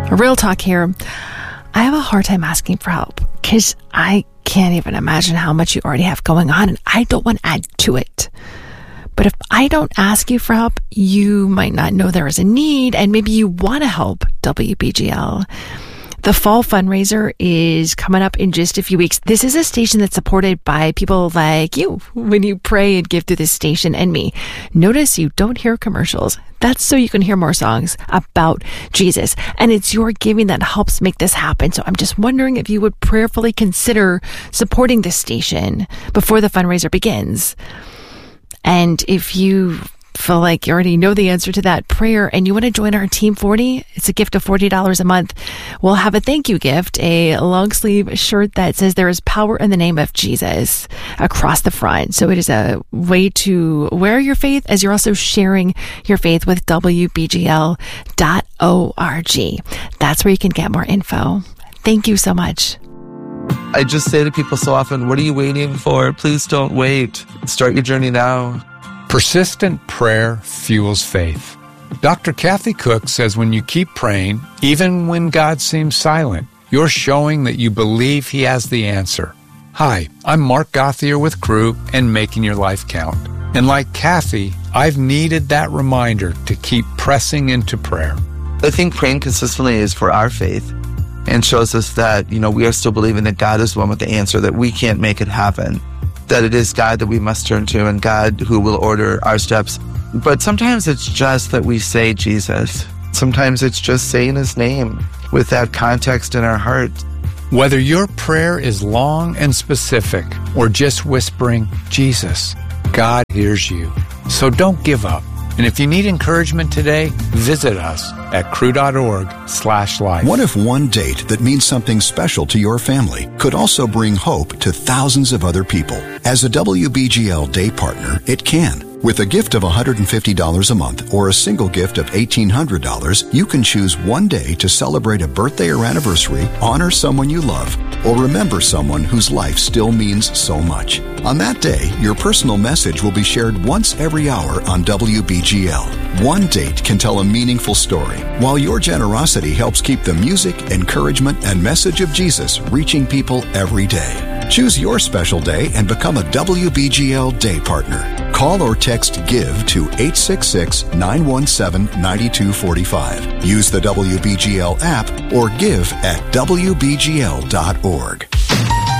Real talk here. I have a hard time asking for help because I can't even imagine how much you already have going on, and I don't want to add to it. But if I don't ask you for help, you might not know there is a need, and maybe you want to help WBGL. The fall fundraiser is coming up in just a few weeks. This is a station that's supported by people like you when you pray and give through this station, and me. Notice you don't hear commercials. That's so you can hear more songs about Jesus. And it's your giving that helps make this happen. So I'm just wondering if you would prayerfully consider supporting this station before the fundraiser begins. And if you feel like you already know the answer to that prayer and you want to join our Team 40, it's a gift of $40 a month. We'll have a thank you gift, a long sleeve shirt that says there is power in the name of Jesus across the front. So it is a way to wear your faith as you're also sharing your faith with WBGL.org. That's where you can get more info. Thank you so much. I just say to people so often, what are you waiting for? Please don't wait. Start your journey now. Persistent prayer fuels faith. Dr. Kathy Cook says when you keep praying, even when God seems silent, you're showing that you believe He has the answer. Hi, I'm Mark Gothier with Crew and Making Your Life Count. And like Kathy, I've needed that reminder to keep pressing into prayer. I think praying consistently is for our faith and shows us that, we are still believing that God is the one with the answer, that we can't make it happen, that it is God that we must turn to and God who will order our steps. But sometimes it's just that we say Jesus. Sometimes it's just saying His name with that context in our heart. Whether your prayer is long and specific or just whispering, Jesus, God hears you. So don't give up. And if you need encouragement today, visit us at crew.org/life. What if one date that means something special to your family could also bring hope to thousands of other people? As a WBGL Day Partner, it can. With a gift of $150 a month or a single gift of $1,800, you can choose one day to celebrate a birthday or anniversary, honor someone you love, or remember someone whose life still means so much. On that day, your personal message will be shared once every hour on WBGL. One date can tell a meaningful story, while your generosity helps keep the music, encouragement, and message of Jesus reaching people every day. Choose your special day and become a WBGL Day Partner. Call or text GIVE to 866-917-9245. Use the WBGL app or give at WBGL.org.